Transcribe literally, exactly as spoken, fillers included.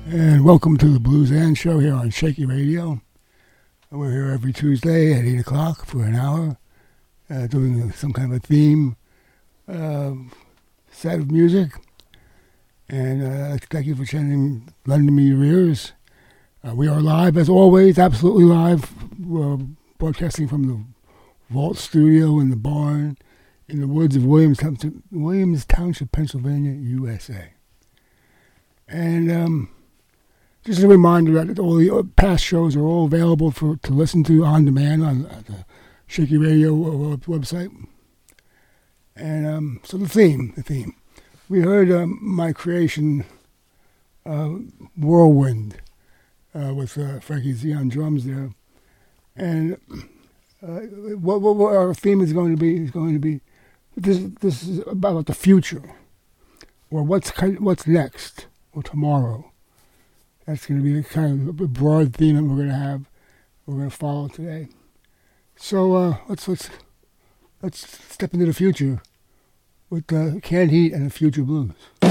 And welcome to the Blues and Show here on Shaky Radio. We're here every Tuesday at eight o'clock for an hour, uh, doing some kind of a theme uh, set of music. And uh, thank you for sending, lending me your ears. Uh, we are live, as always, absolutely live. We're broadcasting from the Vault Studio in the barn in the woods of Williams Township, Williams Township, Pennsylvania, U S A. And um, just a reminder that all the past shows are all available for to listen to on demand on the Shaky Radio website. And um, so the theme, the theme. We heard um, my creation, uh, Whirlwind, uh, with uh, Frankie Z on drums there. And uh, what, what, what our theme is going to be is going to be this. This is about the future, or what's what's next, or tomorrow. That's going to be the kind of broad theme that we're going to have. We're going to follow today. So uh, let's let's let's step into the future with uh, Canned Heat and the Future Blues.